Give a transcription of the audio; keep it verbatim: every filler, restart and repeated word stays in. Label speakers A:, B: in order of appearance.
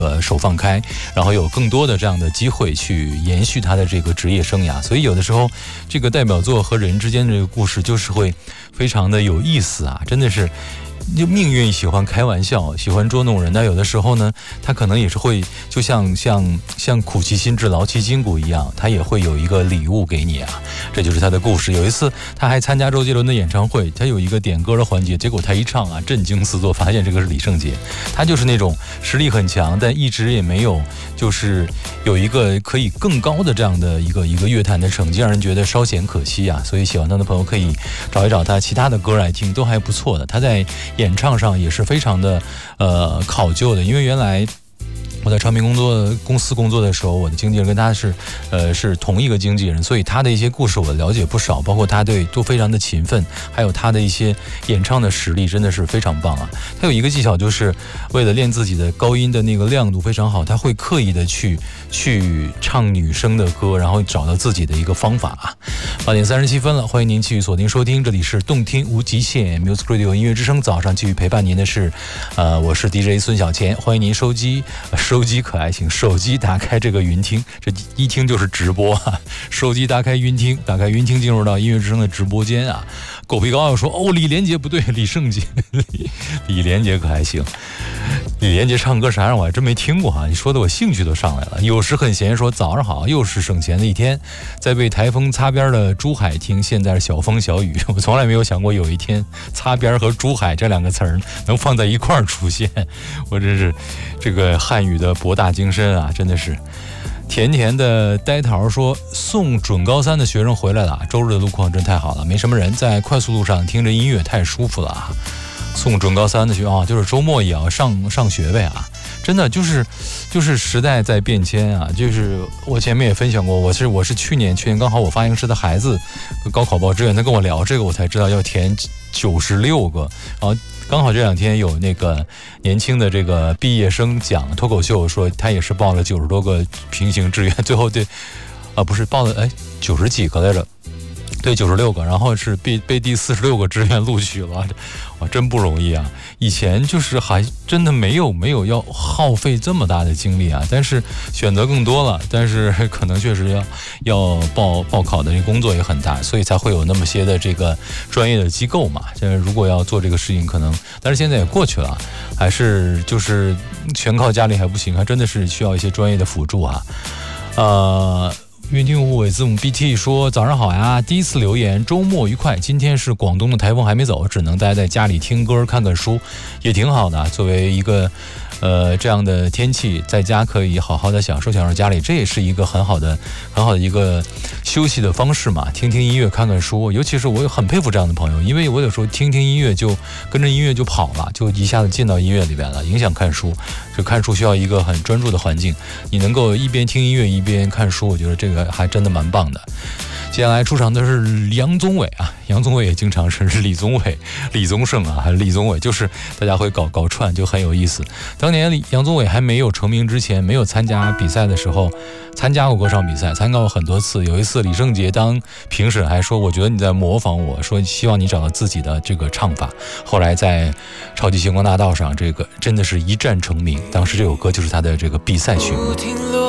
A: 呃手放开，然后有更多的这样的机会去延续他的这个职业生涯。所以有的时候这个代表作和人之间的这个故事就是会非常的有意思啊，真的是就命运喜欢开玩笑，喜欢捉弄人。但有的时候呢，他可能也是会就像像像苦其心志劳其筋骨一样，他也会有一个礼物给你啊。这就是他的故事。有一次他还参加周杰伦的演唱会，他有一个点歌的环节，结果他一唱啊，震惊四座，发现这个是李圣杰。他就是那种实力很强，但一直也没有就是有一个可以更高的这样的一个一个乐坛的成绩，让人觉得稍显可惜啊。所以喜欢他的朋友可以找一找他其他的歌来听，都还不错的。他在演唱上也是非常的呃考究的，因为原来我在唱片工作公司工作的时候，我的经纪人跟他是呃是同一个经纪人，所以他的一些故事我了解不少，包括他对都非常的勤奋，还有他的一些演唱的实力真的是非常棒啊。他有一个技巧，就是为了练自己的高音的那个亮度非常好，他会刻意的去去唱女生的歌，然后找到自己的一个方法啊。八点三十七分了，欢迎您继续锁定收听，这里是动听无极限 Music Radio 音乐之声，早上继续陪伴您的是呃我是 D J 孙小钱，欢迎您收机。手机可爱型，手机打开这个云听，这一听就是直播啊！手机打开云听，打开云听进入到音乐之声的直播间啊！狗皮膏药说：“哦，李连杰不对，李圣杰，李李连杰可还行？李连杰唱歌啥样我还真没听过啊！你说的我兴趣都上来了。有时很闲说早上好，又是省钱的一天，在被台风擦边的珠海听，现在是小风小雨。我从来没有想过有一天擦边和珠海这两个词儿能放在一块儿出现，我真是这个汉语的博大精深啊，真的是。”甜甜的呆桃说，送准高三的学生回来了，周日的路况真太好了，没什么人，在快速路上听着音乐太舒服了啊。送准高三的学啊，就是周末也要上上学呗啊，真的就是就是时代在变迁啊，就是我前面也分享过，我是我是去年去年刚好我发型师的孩子高考报志愿，他跟我聊这个，我才知道要填九十六个，然后刚好这两天有那个年轻的这个毕业生讲脱口秀，说他也是报了九十多个平行志愿，最后对啊不是报了哎九十几个来着。对，九十六个，然后是被被第四十六个志愿录取了，哇，真不容易啊！以前就是还真的没有没有要耗费这么大的精力啊，但是选择更多了，但是可能确实要要报报考的这工作也很大，所以才会有那么些的这个专业的机构嘛。现在如果要做这个事情，可能，但是现在也过去了，还是就是全靠家里还不行，还真的是需要一些专业的辅助啊，呃。运听用户尾字母 B T 说早上好呀，第一次留言，周末愉快。今天是广东的台风还没走，只能待在家里听歌看看书，也挺好的。作为一个呃这样的天气，在家可以好好的享受享受家里，这也是一个很好的很好的一个休息的方式嘛。听听音乐看看书，尤其是我很佩服这样的朋友，因为我有时候听听音乐就跟着音乐就跑了，就一下子进到音乐里边了，影响看书。就看书需要一个很专注的环境，你能够一边听音乐一边看书，我觉得这个还真的蛮棒的。接下来出场的是杨宗纬啊，杨宗纬也经常是李宗纬、李宗盛啊，还是李宗纬，就是大家会搞搞串，就很有意思。当年杨宗纬还没有成名之前，没有参加比赛的时候，参加过歌唱比赛，参加过很多次。有一次李圣杰当评审还说，我觉得你在模仿我，说希望你找到自己的这个唱法。后来在超级星光大道上，这个真的是一战成名，当时这首歌就是他的这个比赛曲。